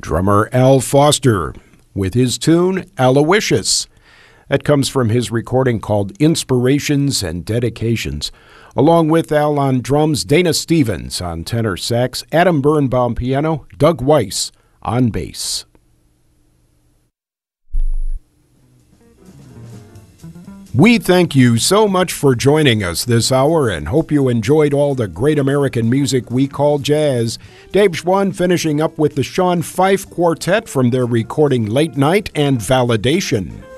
drummer Al Foster, with his tune Aloysius. That comes from his recording called Inspirations and Dedications. Along with Al on drums, Dana Stevens on tenor sax, Adam Birnbaum piano, Doug Weiss on bass. We thank you so much for joining us this hour and hope you enjoyed all the great American music we call jazz. Dave Schwann finishing up with the Sean Fife Quartet from their recording Late Night and Validation.